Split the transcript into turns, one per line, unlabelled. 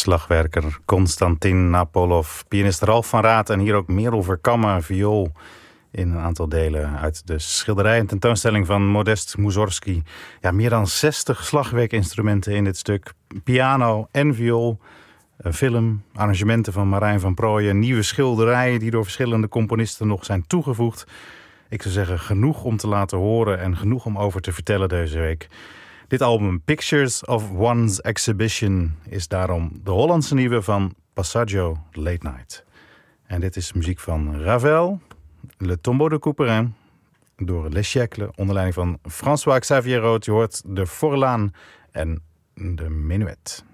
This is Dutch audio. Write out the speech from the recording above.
slagwerker Konstantin Napolov, pianist Ralf van Raat en hier ook Merel Verkammen, viool in een aantal delen uit de schilderij en tentoonstelling van Modest Mussorgsky. Ja, meer dan 60 slagwerkinstrumenten in dit stuk, piano en viool, een film, arrangementen van Marijn van Prooijen, nieuwe schilderijen die door verschillende componisten nog zijn toegevoegd. Ik zou zeggen, genoeg om te laten horen en genoeg om over te vertellen deze week. Dit album Pictures of One's Exhibition is daarom de Hollandse nieuwe van Passaggio Late Night. En dit is muziek van Ravel, Le Tombeau de Couperin, door Les Siècles, onder leiding van François Xavier Roth. Je hoort de Forlaan en de Menuet.